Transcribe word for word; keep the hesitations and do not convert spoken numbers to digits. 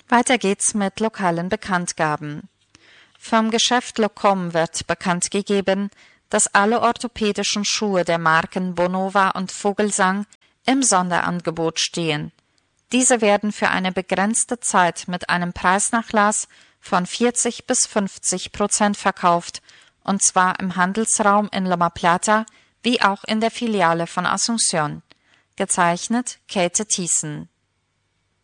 Weiter geht's mit lokalen Bekanntgaben. Vom Geschäft Locom wird bekannt gegeben, dass alle orthopädischen Schuhe der Marken Bonova und Vogelsang im Sonderangebot stehen. Diese werden für eine begrenzte Zeit mit einem Preisnachlass von vierzig bis fünfzig Prozent verkauft, und zwar im Handelsraum in Loma Plata wie auch in der Filiale von Asunción. Gezeichnet Käthe Thiessen.